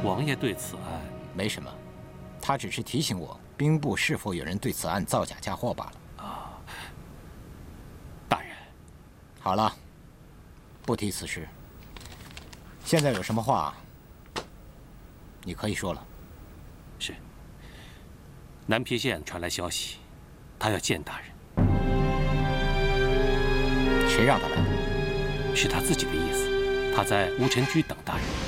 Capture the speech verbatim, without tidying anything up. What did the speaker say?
王爷对此案没什么，他只是提醒我兵部是否有人对此案造假嫁祸罢了。 啊，大人， 好了，不提此事。现在有什么话，你可以说了。 是。南邳县传来消息，他要见大人。 谁让他来的？ 是他自己的意思。他在乌尘居等大人。